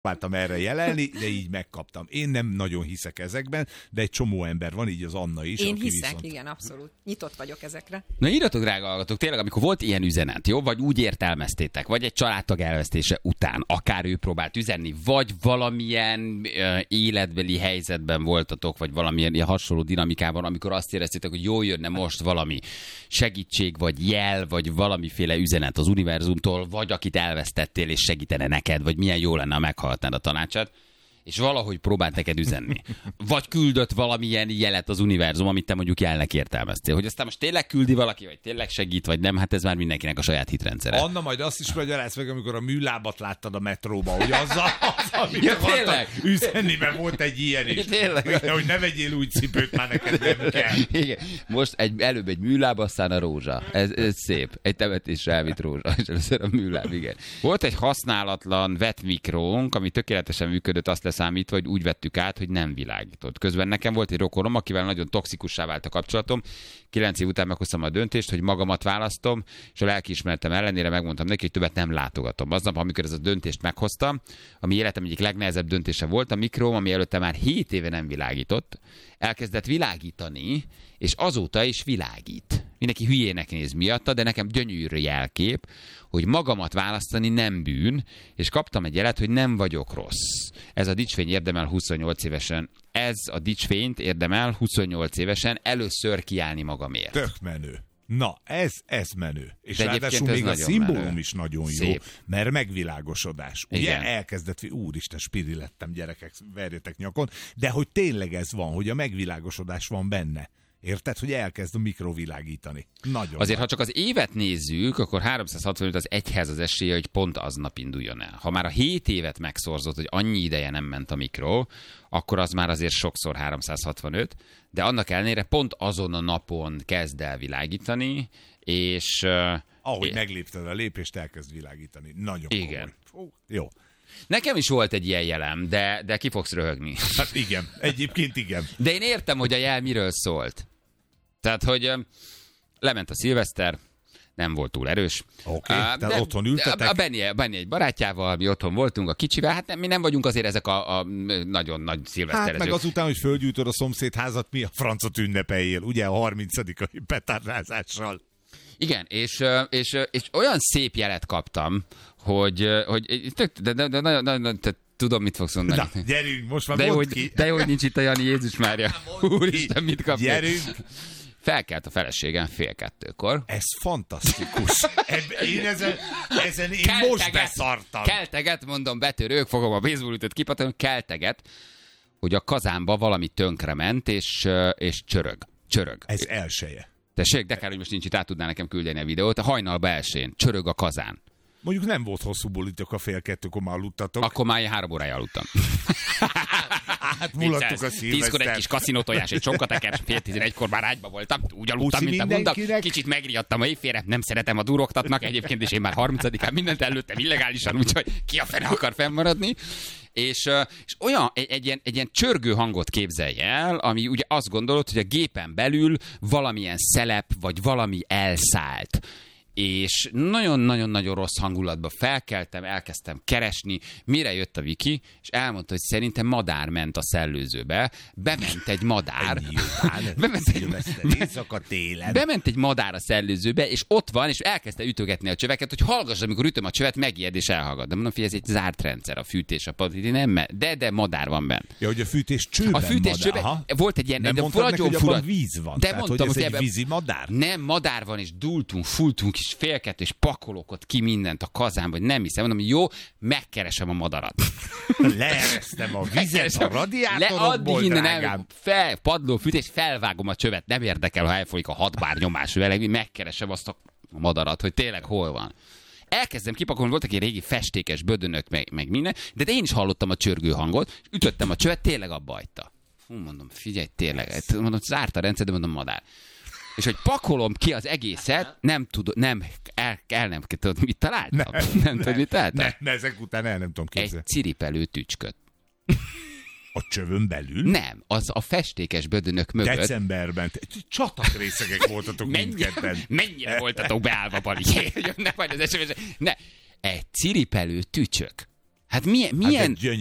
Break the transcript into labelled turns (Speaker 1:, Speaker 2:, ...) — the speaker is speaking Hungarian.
Speaker 1: próbáltam erre jelelni, de így megkaptam. Én nem nagyon hiszek ezekben, de egy csomó ember van, így az Anna is.
Speaker 2: Én hiszek,
Speaker 1: viszont...
Speaker 2: igen, abszolút. Nyitott vagyok ezekre.
Speaker 3: Na írjatok, drága hallgatók, tényleg, amikor volt ilyen üzenet, jó? Vagy úgy értelmeztétek, vagy egy családtag elvesztése után, akár ő próbált üzenni, vagy valamilyen életbeli helyzetben voltatok, vagy valamilyen ilyen hasonló dinamikában, amikor azt éreztétek, hogy jól jönne most valami segítség, vagy jel, vagy valamiféle üzenet az univerzumtól, vagy akit elvesztettél, és segítene neked, vagy milyen jó lenne, ha meghallgatnád a tanácsát, és valahogy próbált neked üzenni. Vagy küldött valamilyen jelet az univerzum, amit te mondjuk jelnek értelmeztél. Hogy aztán most tényleg küldi valaki, vagy tényleg segít, vagy nem, hát ez már mindenkinek a saját hitrendszere.
Speaker 1: Anna, majd azt is magyaráz meg, amikor a műlábat láttad a metróba, hogy azzal, amit
Speaker 3: ja,
Speaker 1: akartad üzenni, mert volt egy ilyen is.
Speaker 3: Tényleg.
Speaker 1: Hogy ne vegyél úgy cipőt, már neked nem kell.
Speaker 3: Igen. Most előbb egy műláb, aztán a rózsa. Ez szép. Egy temetésre elvitt rózsa, és először a műláb, igen. Volt egy használatlan vetmikrónk, ami tökéletesen működött, azt leszámítva, hogy úgy vettük át, hogy nem világított. Közben nekem volt egy rokonom, akivel nagyon toxikussá vált a kapcsolatom. 9 év után meghoztam a döntést, hogy magamat választom, és a lelkiismeretem ellenére megmondtam neki, hogy többet nem látogatom. Aznap, amikor ez a döntést meghoztam, ami életem egyik legnehezebb döntése volt, a mikróm, ami előtte már 7 éve nem világított, elkezdett világítani, és azóta is világít. Mindenki hülyének néz miatta, de nekem gyönyörű jelkép, hogy magamat választani nem bűn, és kaptam egy jelet, hogy nem vagyok rossz. Ez a dicsfény érdemel 28 évesen. Ez a dicsfényt érdemel 28 évesen először kiállni magamért.
Speaker 1: Tök menő. Na, ez menő. És
Speaker 3: de
Speaker 1: ráadásul még a szimbólum
Speaker 3: menő.
Speaker 1: is nagyon
Speaker 3: Szép.
Speaker 1: jó, mert megvilágosodás. Ugye
Speaker 3: Igen.
Speaker 1: elkezdett, úristen, spiri lettem, gyerekek, verjetek nyakon, de hogy tényleg ez van, hogy a megvilágosodás van benne. Érted, hogy elkezd a mikrovilágítani. Nagyon.
Speaker 3: Azért, ha csak az évet nézzük, akkor 365 az egyhez az esélye, hogy pont aznap induljon el. Ha már a 7 évet megszorzott, hogy annyi ideje nem ment a mikro, akkor az már azért sokszor 365, de annak ellenére pont azon a napon kezd el világítani, és...
Speaker 1: Ahogy meglépted a lépést, elkezd világítani. Nagyon
Speaker 3: igen.
Speaker 1: Jó.
Speaker 3: Nekem is volt egy ilyen jelem, de ki fogsz röhögni.
Speaker 1: Hát igen, egyébként igen.
Speaker 3: De én értem, hogy a jel miről szólt. Tehát, hogy lement a szilveszter, nem volt túl erős.
Speaker 1: Oké, tehát otthon ültetek.
Speaker 3: A Benni egy barátjával, mi otthon voltunk a kicsivel, hát mi nem vagyunk azért ezek a nagyon nagy szilveszterezők.
Speaker 1: Hát meg azután, hogy fölgyújtod a szomszédházat, mi a francot ünnepeljél, ugye a 30. petárdázással.
Speaker 3: Igen, és olyan szép jelet kaptam, hogy tudom, mit fogsz mondani.
Speaker 1: Na, gyerünk, most már mondd ki.
Speaker 3: De jó, hogy nincs itt a Jani, Jézus Mária. Úristen, mit kapni?
Speaker 1: Gyerünk.
Speaker 3: Felkelt a feleségem 1:30.
Speaker 1: Ez fantasztikus. Én ezen most beszartam.
Speaker 3: Kelteget, mondom, betörők, fogom a baseballütőt kipatolni, kelteget, hogy a kazánba valami tönkrement, és csörög.
Speaker 1: Ez elseje.
Speaker 3: Tessék, de kár, hogy most nincs itt, át tudná nekem küldeni a videót. A hajnalba elsőn csörög a kazán.
Speaker 1: Mondjuk nem volt hosszú bulitok a 1:30, már aludtatok.
Speaker 3: Akkor már 3 órája aludtam.
Speaker 1: Hát mulattuk a szilveszter.
Speaker 3: 10-kor egy kis kaszinótojás, egy csonkateker, 10:30-kor már ágyba voltam. Úgy aludtam, mint a mondtam. Kicsit megriadtam a éjfélre, nem szeretem, a durogtatnak egyébként, és én már 30-án mindent előttem illegálisan, úgyhogy ki a fene akar fennmaradni. És olyan, egy ilyen csörgő hangot képzelj el, ami ugye azt gondolod, hogy a gépen belül valamilyen szelep, vagy valami elszállt. És nagyon-nagyon-nagyon rossz hangulatba felkeltem, elkezdtem keresni, mire jött a Viki, és elmondta, hogy szerintem madár ment a szellőzőbe, bement egy madár. Bement egy madár a szellőzőbe, és ott van, és elkezdte ütögetni a csöveket, hogy hallgass, amikor ütöm a csövet, megijed és elhallgat. De mondom, hogy ez egy zárt rendszer, a fűtés, a padliti, nem, de madár van benne.
Speaker 1: Ja, hogy a fűtés csőben.
Speaker 3: A fűtés csőben volt egy ilyen,
Speaker 1: nem mondtad neki, hogy abban víz van.
Speaker 3: De
Speaker 1: tehát,
Speaker 3: mondtam,
Speaker 1: hogy ez egy vízi madár.
Speaker 3: Nem, madár van, és dultunk, fultunk, és 1:30, és pakolok ott ki mindent a kazánba, hogy nem hiszem. Mondom, jó, megkeresem a madarat.
Speaker 1: Leeresztem a vizet a radiátorokból, drágám.
Speaker 3: Padló fűtés, felvágom a csövet, nem érdekel, ha elfolyik a 6 bár nyomás vele, megkeresem azt a madarat, hogy tényleg hol van. Elkezdem kipakolni, voltak egy régi festékes bödönök, meg minden, de én is hallottam a csörgő hangot, és ütöttem a csövet, tényleg abba hagyta. Mondom, figyelj, tényleg, mondom, zárt a rendszer, de mondom, madár. És hogy pakolom ki az egészet, nem tudod, nem tudod, mit találtam? Nem tudod, mit találtam?
Speaker 1: Ne, ezek után nem tudom képzelni.
Speaker 3: Egy ciripelő tücsköt.
Speaker 1: A csövön belül?
Speaker 3: Nem, az a festékes bödönök mögött.
Speaker 1: Decemberben. Csatakrészegek voltatok mindketten.
Speaker 3: Mennyire voltatok beállva, Bali? Ne vagy az SMS. Ne. Egy ciripelő tücsök. Hát milyen
Speaker 1: Hát